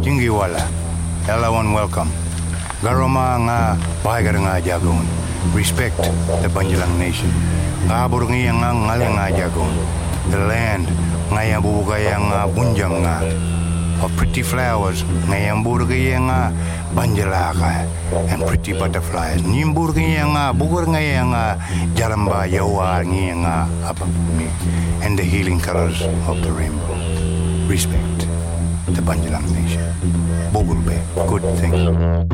Jingiwala, everyone welcome. Garoma nga bahagar nga jagon. Respect the Banjalang nation. Kabur nga ngalang nga jagon. The land nga yang bubugay nga bunjang nga. Of pretty flowers nga yang burgay nga banjalaka and pretty butterflies. Nimburgay nga bugur nga yang jalamba yawa nga apapuni and the healing colors of the rainbow. Respect the Banjalang nation. Bogurbe, good thing.